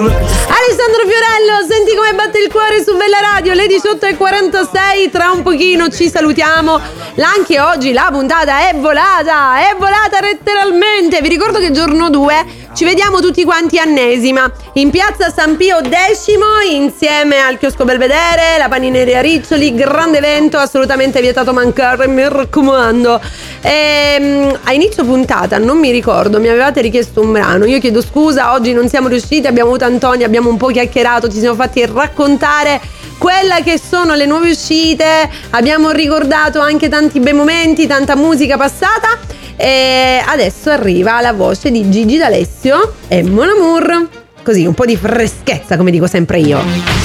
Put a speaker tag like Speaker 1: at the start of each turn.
Speaker 1: Alessandro Fiorello, senti come batte il cuore su Bella Radio, le 18:46, tra un pochino ci salutiamo. Anche oggi la puntata è volata letteralmente. Vi ricordo che giorno 2 ci vediamo tutti quanti a Nesima, in piazza San Pio X, insieme al chiosco Belvedere, la panineria Riccioli, grande evento, assolutamente vietato mancare, mi raccomando. A inizio puntata, non mi ricordo, mi avevate richiesto un brano, io chiedo scusa, oggi non siamo riusciti, abbiamo avuto Antonio, abbiamo un po' chiacchierato, ci siamo fatti raccontare quella che sono le nuove uscite, abbiamo ricordato anche tanti bei momenti, tanta musica passata, e adesso arriva la voce di Gigi D'Alessio e Mon Amour, così un po' di freschezza, come dico sempre io.